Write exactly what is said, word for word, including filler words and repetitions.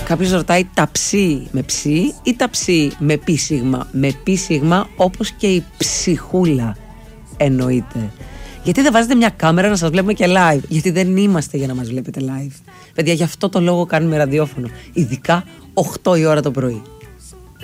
Κάποιος ρωτάει ταψί με ψι ή ταψί με πίσιγμα. Με πίσιγμα, όπως και η ψυχούλα εννοείται. Γιατί δεν βάζετε μια κάμερα να σας βλέπουμε και live? Γιατί δεν είμαστε για να μας βλέπετε live. Παιδιά, γι' αυτό το λόγο κάνουμε ραδιόφωνο. Ειδικά οκτώ η ώρα το πρωί.